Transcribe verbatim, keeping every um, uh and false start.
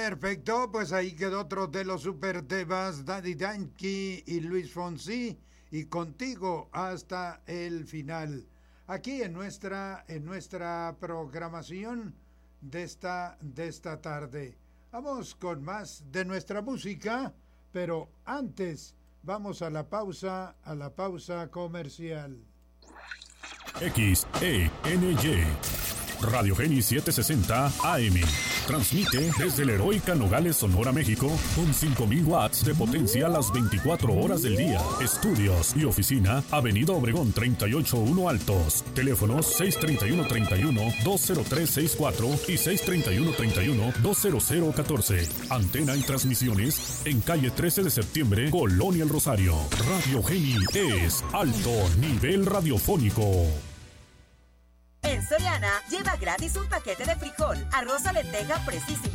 Perfecto, pues ahí quedó otro de los super temas, Daddy Yankee y Luis Fonsi, y contigo hasta el final. Aquí en nuestra, en nuestra programación de esta, de esta tarde. Vamos con más de nuestra música, pero antes vamos a la pausa, a la pausa comercial. X E N Y Radio Geni setecientos sesenta A M. Transmite desde la heroica Nogales, Sonora, México, con cinco mil watts de potencia las veinticuatro horas del día. Estudios y oficina, Avenida Obregón treinta y ocho uno Altos. Teléfonos seis treinta y uno treinta y uno, dos cero tres sesenta y cuatro y seis treinta y uno treinta y uno, dos cero cero catorce. Antena y transmisiones en calle trece de septiembre, Colonia El Rosario. Radio Geni es alto nivel radiofónico. En Soriana, lleva gratis un paquete de frijol, arroz o lenteja Precisísimo